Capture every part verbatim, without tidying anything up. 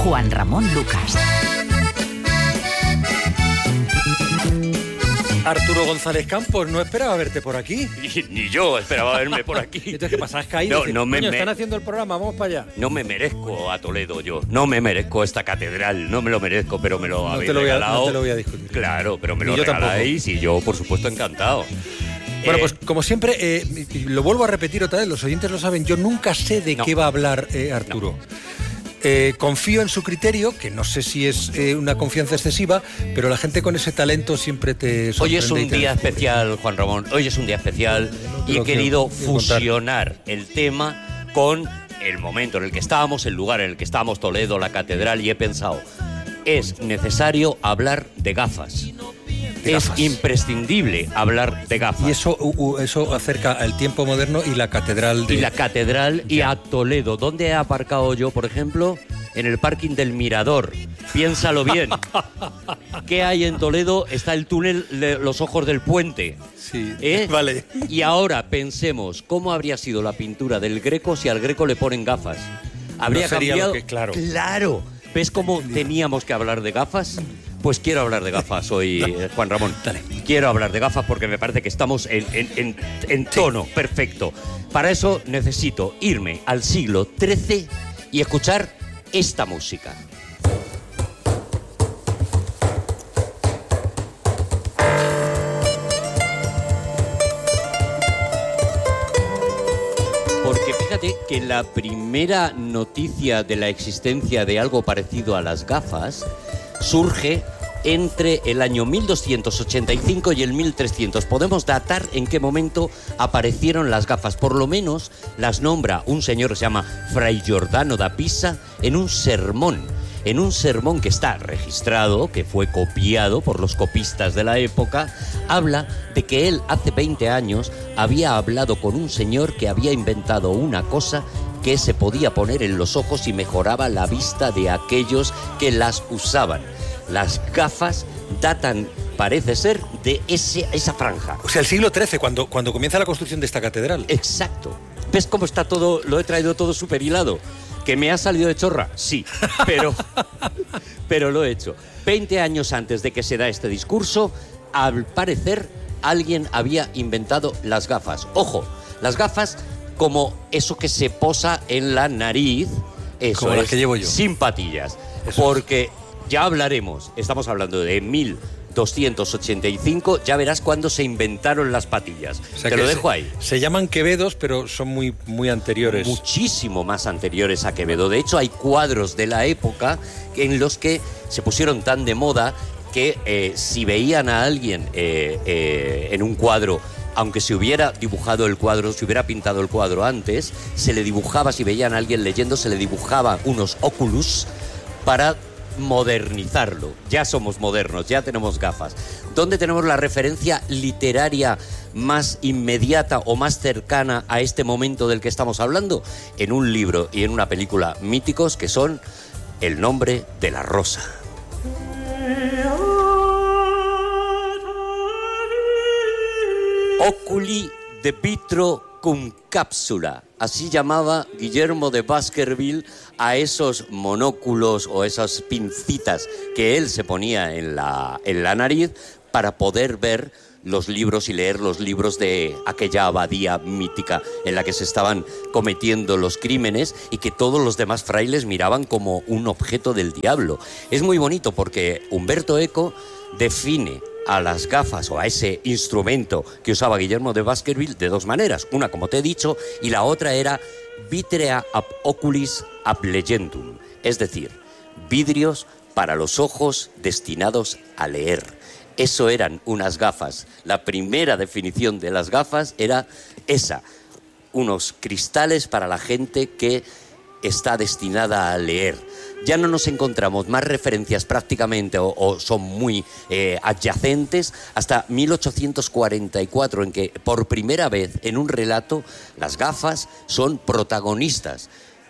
Juan Ramón Lucas. Arturo González Campos, no esperaba verte por aquí. Ni yo esperaba verme por aquí. Entonces, ¿qué pasa? ¿Has caído? No, Dices, no me, coño, me- están haciendo el programa, vamos para allá. No me merezco a Toledo yo. No me merezco esta catedral. No me lo merezco, pero me lo No habéis te lo voy a- regalado. no te lo voy a discutir. Claro, pero me Ni lo yo tampoco. regaláis y yo, por supuesto, encantado. Bueno, Eh, pues como siempre, eh, y lo vuelvo a repetir otra vez, los oyentes lo saben, yo nunca sé de No. qué va a hablar eh, Arturo. Eh, confío en su criterio, que no sé si es eh, una confianza excesiva, pero la gente con ese talento siempre te Hoy sorprende. es y un te día descubre. especial, Juan Ramón. Hoy es un día especial te y he lo querido quiero- quiero contar. fusionar el tema con el momento en el que estábamos, el lugar en el que estábamos, Toledo, la catedral, y he pensado, es necesario hablar de gafas. De es gafas. imprescindible hablar de gafas. Y eso, u- u- eso acerca al tiempo moderno y la catedral de... Y la catedral y a Toledo. ¿Dónde he aparcado yo, por ejemplo? En el parking del Mirador. Piénsalo bien. ¿Qué hay en Toledo? Está el túnel de los ojos del puente. Sí, ¿Eh? vale. Y ahora pensemos, ¿cómo habría sido la pintura del Greco si al Greco le ponen gafas? ¿Habría No sería cambiado? lo que- claro. Claro. ¿Ves cómo teníamos que hablar de gafas? Pues quiero hablar de gafas hoy, eh, Juan Ramón. Dale. Quiero hablar de gafas porque me parece que estamos en, en- en- en tono perfecto. Para eso necesito irme al siglo trece y escuchar esta música. Porque fíjate que la primera noticia de la existencia de algo parecido a las gafas surge entre el año mil doscientos ochenta y cinco y el mil trescientos. Podemos datar en qué momento aparecieron las gafas. Por lo menos las nombra un señor que se llama Fray Giordano da Pisa en un sermón. En un sermón que está registrado, que fue copiado por los copistas de la época, habla de que él hace veinte años había hablado con un señor que había inventado una cosa que se podía poner en los ojos y mejoraba la vista de aquellos que las usaban. Las gafas datan, parece ser, de ese, esa franja. O sea, el siglo trece, cuando, cuando comienza la construcción de esta catedral. Exacto. ¿Ves cómo está todo? Lo he traído todo súper hilado. ¿Que me ha salido de chorra? Sí, pero, pero lo he hecho. Veinte años antes de que se da este discurso, al parecer, alguien había inventado las gafas. Ojo, las gafas como eso que se posa en la nariz, eso Como las es, que llevo yo. sin patillas. Eso Porque ya hablaremos, estamos hablando de mil doscientos ochenta y cinco, ya verás cuándo se inventaron las patillas. O sea Te que lo dejo se, ahí. Se llaman Quevedos, pero son muy, muy anteriores. Muchísimo más anteriores a Quevedo. De hecho, hay cuadros de la época en los que se pusieron tan de moda que eh, si veían a alguien eh, eh, en un cuadro, aunque se hubiera dibujado el cuadro, se hubiera pintado el cuadro antes, se le dibujaba, si veían a alguien leyendo, se le dibujaba unos óculos para modernizarlo. Ya somos modernos, ya tenemos gafas. ¿Dónde tenemos la referencia literaria más inmediata o más cercana a este momento del que estamos hablando? En un libro y en una película míticos que son El nombre de la rosa. Oculi de vitro cum cápsula. Así llamaba Guillermo de Baskerville a esos monóculos o esas pincitas que él se ponía en la, en la nariz para poder ver los libros y leer los libros de aquella abadía mítica en la que se estaban cometiendo los crímenes y que todos los demás frailes miraban como un objeto del diablo. Es muy bonito porque Umberto Eco define a las gafas o a ese instrumento que usaba Guillermo de Baskerville de dos maneras. Una, como te he dicho, y la otra era vitrea ab oculis ab legendum, es decir, vidrios para los ojos destinados a leer. Eso eran unas gafas. La primera definición de las gafas era esa, unos cristales para la gente que está destinada a leer. Ya no nos encontramos más referencias prácticamente o, o son muy eh, adyacentes hasta mil ochocientos cuarenta y cuatro, en que por primera vez en un relato las gafas son protagonistas.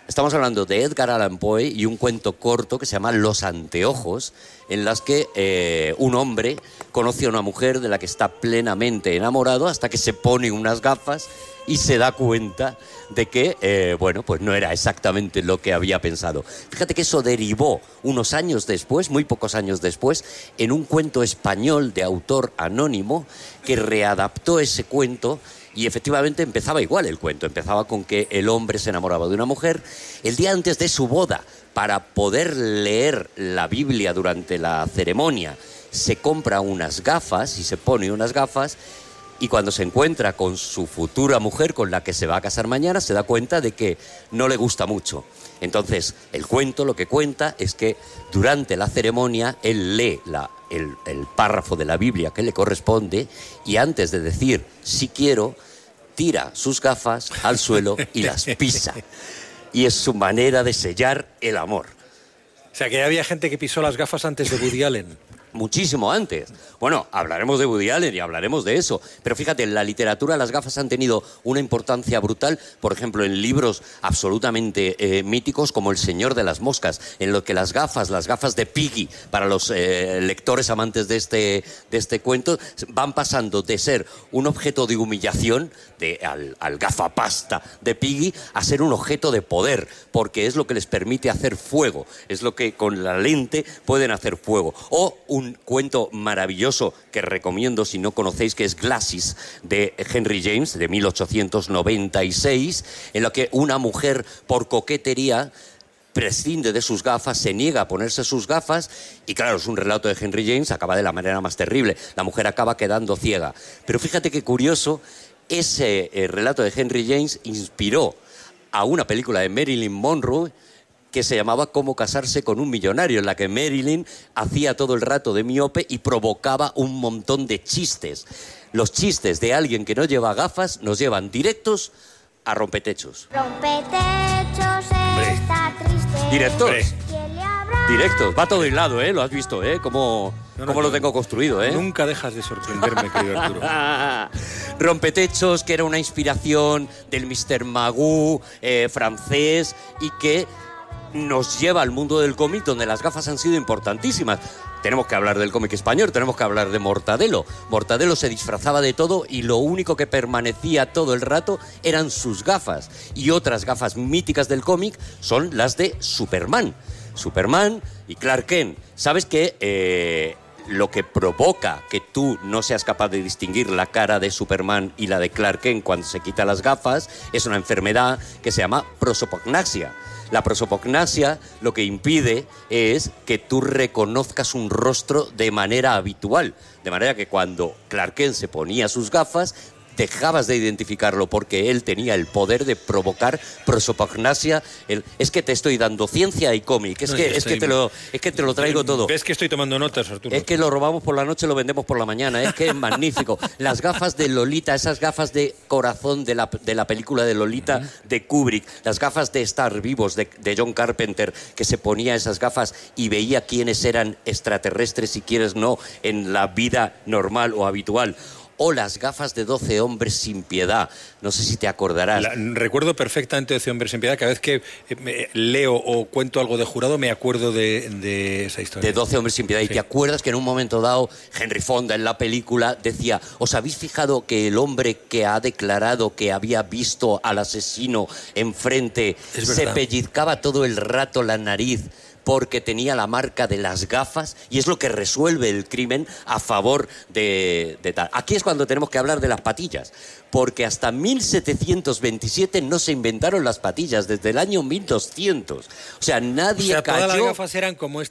Estamos hablando de Edgar Allan Poe y un cuento corto que se llama Los anteojos, en las que eh, un hombre conoce a una mujer de la que está plenamente enamorado hasta que se pone unas gafas y se da cuenta de que, eh, bueno, pues no era exactamente lo que había pensado. Fíjate que eso derivó unos años después, muy pocos años después, en un cuento español de autor anónimo que readaptó ese cuento. Y efectivamente empezaba igual el cuento, empezaba con que el hombre se enamoraba de una mujer el día antes de su boda. Para poder leer la Biblia durante la ceremonia, se compra unas gafas y se pone unas gafas, y cuando se encuentra con su futura mujer, con la que se va a casar mañana, se da cuenta de que no le gusta mucho. Entonces, el cuento lo que cuenta es que durante la ceremonia él lee la, el, el párrafo de la Biblia que le corresponde y antes de decir sí quiero, tira sus gafas al suelo y las pisa. Y es su manera de sellar el amor. O sea, que había gente que pisó las gafas antes de Woody Allen. Muchísimo antes. Bueno, hablaremos de Woody Allen y hablaremos de eso. Pero fíjate, en la literatura las gafas han tenido una importancia brutal, por ejemplo, en libros absolutamente eh, míticos como El Señor de las Moscas, en lo que las gafas, las gafas de Piggy, para los eh, lectores amantes de este, de este cuento, van pasando de ser un objeto de humillación, de, al, al gafapasta de Piggy, a ser un objeto de poder, porque es lo que les permite hacer fuego, es lo que con la lente pueden hacer fuego. O un Un cuento maravilloso que recomiendo si no conocéis, que es Glasses, de Henry James, de mil ochocientos noventa y seis, en lo que una mujer, por coquetería, prescinde de sus gafas, se niega a ponerse sus gafas, y claro, es un relato de Henry James, acaba de la manera más terrible. La mujer acaba quedando ciega. Pero fíjate qué curioso, ese eh, relato de Henry James inspiró a una película de Marilyn Monroe que se llamaba Cómo casarse con un millonario, en la que Marilyn hacía todo el rato de miope y provocaba un montón de chistes. Los chistes de alguien que no lleva gafas nos llevan directos a rompetechos. Rompetechos está triste. Directos. ¿Quién le habrá? Directos. Va todo hilado, ¿eh? Lo has visto, ¿eh? Cómo, No, no, cómo lo no. tengo construido, ¿eh? Nunca dejas de sorprenderme, querido Arturo. Rompetechos, que era una inspiración del mister Magoo eh, francés y que nos lleva al mundo del cómic, donde las gafas han sido importantísimas. Tenemos que hablar del cómic español, tenemos que hablar de Mortadelo. Mortadelo se disfrazaba de todo y lo único que permanecía todo el rato eran sus gafas. Y otras gafas míticas del cómic son las de Superman. Superman y Clark Kent. ¿Sabes qué? Eh... Lo que provoca que tú no seas capaz de distinguir la cara de Superman y la de Clark Kent cuando se quita las gafas es una enfermedad que se llama prosopagnosia. La prosopagnosia lo que impide es que tú reconozcas un rostro de manera habitual. De manera que cuando Clark Kent se ponía sus gafas, dejabas de identificarlo porque él tenía el poder de provocar prosopagnosia. El, es que te estoy dando ciencia y cómic, es, No, que, ya es, que estoy- te lo, es que te lo traigo todo. ¿Ves que estoy tomando notas, Arturo? Es que lo robamos por la noche y lo vendemos por la mañana. Es que es magnífico. Las gafas de Lolita, esas gafas de corazón de la, de la película de Lolita uh-huh. de Kubrick, las gafas de Estar Vivos de, de John Carpenter, que se ponía esas gafas y veía quiénes eran extraterrestres y quiénes no en la vida normal o habitual. O las gafas de doce hombres sin piedad. No sé si te acordarás. La, recuerdo perfectamente doce hombres sin piedad. Cada vez que eh, me, leo o cuento algo de Jurado me acuerdo de, de esa historia. De doce hombres sin piedad. Sí. Y te acuerdas que en un momento dado Henry Fonda en la película decía: ¿os habéis fijado que el hombre que ha declarado que había visto al asesino enfrente se pellizcaba todo el rato la nariz porque tenía la marca de las gafas? Y es lo que resuelve el crimen a favor de, de tal. Aquí es cuando tenemos que hablar de las patillas, porque hasta mil setecientos veintisiete no se inventaron las patillas, desde el año mil doscientos. O sea, nadie o sea, cayó... todas las gafas eran como,